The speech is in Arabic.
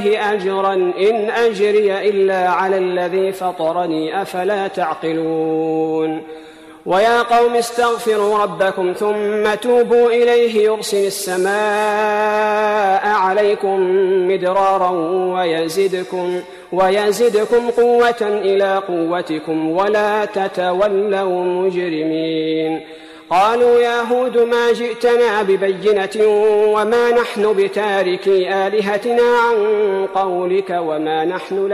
أجرا إن أجري إلا على الذي فطرني أفلا تعقلون ويا قوم استغفروا ربكم ثم توبوا إليه يرسل السماء عليكم مدرارا ويزدكم قوة إلى قوتكم ولا تتولوا مجرمين قالوا يا هود ما جئتنا ببينة وما نحن بتاركي آلهتنا عن قولك وما نحن